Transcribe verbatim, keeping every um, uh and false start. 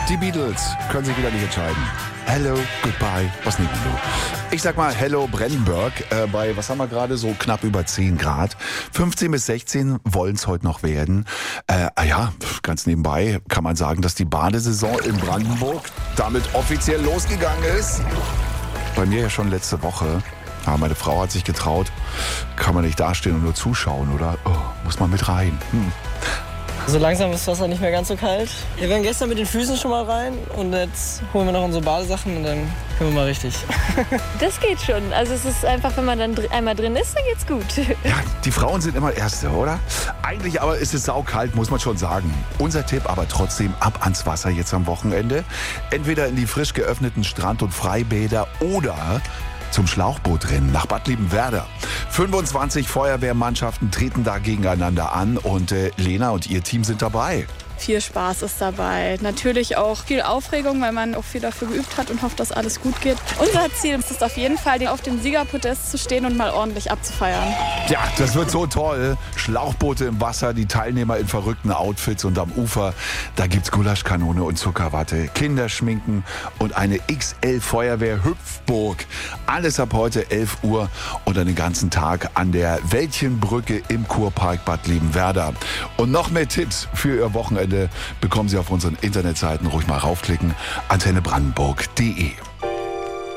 Die Beatles können sich wieder nicht entscheiden. Hello, goodbye, was nehmen du? Ich sag mal Hello Brandenburg äh, bei, was haben wir gerade, so knapp über zehn Grad. fünfzehn bis sechzehn wollen es heute noch werden. Äh, ah ja, ganz nebenbei kann man sagen, dass die Badesaison in Brandenburg damit offiziell losgegangen ist. Bei mir ja schon letzte Woche. Aber meine Frau hat sich getraut, kann man nicht dastehen und nur zuschauen, oder? Oh, muss man mit rein. Hm. So langsam ist das Wasser nicht mehr ganz so kalt. Wir waren gestern mit den Füßen schon mal rein und jetzt holen wir noch unsere Badesachen und dann können wir mal richtig. Das geht schon. Also es ist einfach, wenn man dann dr- einmal drin ist, dann geht's gut. Ja, die Frauen sind immer Erste, oder? Eigentlich aber ist es saukalt, muss man schon sagen. Unser Tipp aber trotzdem ab ans Wasser jetzt am Wochenende. Entweder in die frisch geöffneten Strand- und Freibäder oder zum Schlauchbootrennen nach Bad Liebenwerda. fünfundzwanzig Feuerwehrmannschaften treten da gegeneinander an und äh, Lena und ihr Team sind dabei. Viel Spaß ist dabei. Natürlich auch viel Aufregung, weil man auch viel dafür geübt hat und hofft, dass alles gut geht. Unser Ziel ist es auf jeden Fall, auf dem Siegerpodest zu stehen und mal ordentlich abzufeiern. Ja, das wird so toll. Schlauchboote im Wasser, die Teilnehmer in verrückten Outfits und am Ufer, da gibt's Gulaschkanone und Zuckerwatte, Kinderschminken und eine X L-Feuerwehr-Hüpfburg. Alles ab heute elf Uhr und dann den ganzen Tag an der Wäldchenbrücke im Kurpark Bad Liebenwerda. Und noch mehr Tipps für Ihr Wochenende bekommen Sie auf unseren Internetseiten. Ruhig mal raufklicken. antenne brandenburg punkt de